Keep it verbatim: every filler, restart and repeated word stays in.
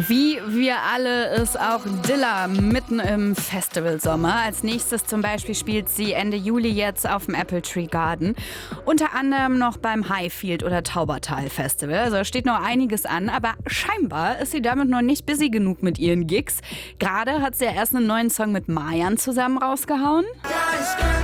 Wie wir alle ist auch Dilla mitten im Festivalsommer. Als nächstes zum Beispiel spielt sie Ende Juli jetzt auf dem Apple Tree Garden. Unter anderem noch beim Highfield oder Taubertal Festival. Also steht noch einiges an, aber scheinbar ist sie damit noch nicht busy genug mit ihren Gigs. Gerade hat sie ja erst einen neuen Song mit Mayan zusammen rausgehauen.